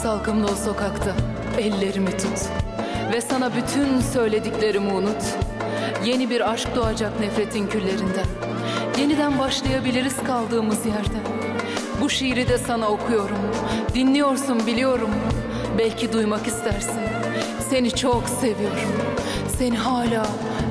salkımlı o sokakta ellerimi tut ve sana bütün söylediklerimi unut. Yeni bir aşk doğacak nefretin küllerinden. Yeniden başlayabiliriz kaldığımız yerden. Bu şiiri de sana okuyorum. Dinliyorsun biliyorum. Belki duymak istersin. Seni çok seviyorum. Seni hala